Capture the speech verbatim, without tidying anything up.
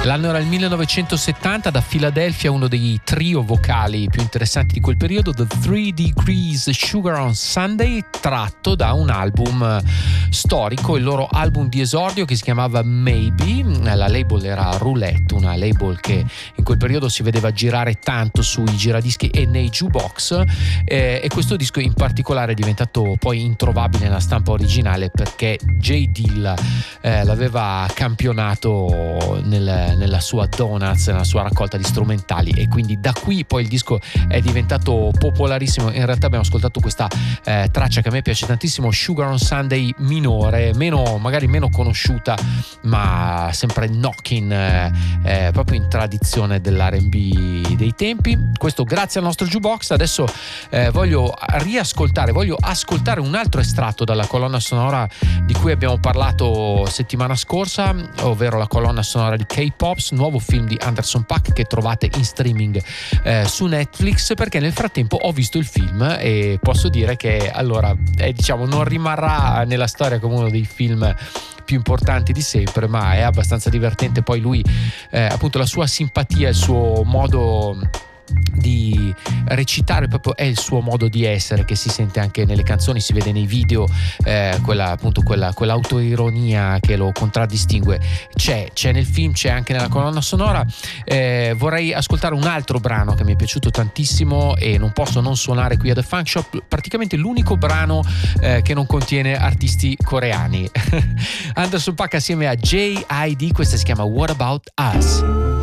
L'anno era il millenovecentosettanta, da Filadelfia uno dei trio vocali più interessanti di quel periodo, The Three Degrees Sugar on Sunday, tratto da un album storico, il loro album di esordio che si chiamava Maybe. La label era Roulette, una label che in quel periodo si vedeva girare tanto sui giradischi e nei jukebox, eh, e questo disco in particolare è diventato poi introvabile nella stampa originale perché Jay Dilla eh, l'aveva campionato nel nella sua Donuts, nella sua raccolta di strumentali, e quindi da qui poi il disco è diventato popolarissimo. In realtà abbiamo ascoltato questa eh, traccia che a me piace tantissimo, Sugar on Sunday minore, meno magari meno conosciuta, ma sempre knocking, eh, eh, proprio in tradizione dell'R and B dei tempi. Questo grazie al nostro jukebox. Adesso eh, voglio riascoltare, voglio ascoltare un altro estratto dalla colonna sonora di cui abbiamo parlato settimana scorsa, ovvero la colonna sonora di K-Pops, nuovo film di Anderson .Paak che trovate in streaming eh, su Netflix, perché nel frattempo ho visto il film e posso dire che allora eh, diciamo non rimarrà nella storia come uno dei film più importanti di sempre, ma è abbastanza divertente. Poi lui eh, appunto la sua simpatia, il suo modo di recitare proprio è il suo modo di essere, che si sente anche nelle canzoni, si vede nei video, eh, quella appunto quella quell'autoironia che lo contraddistingue c'è, c'è nel film, c'è anche nella colonna sonora. Eh, vorrei ascoltare un altro brano che mi è piaciuto tantissimo e non posso non suonare qui a The Funk Shop, praticamente l'unico brano eh, che non contiene artisti coreani. Anderson .Paak assieme a J I D, questa si chiama What About Us.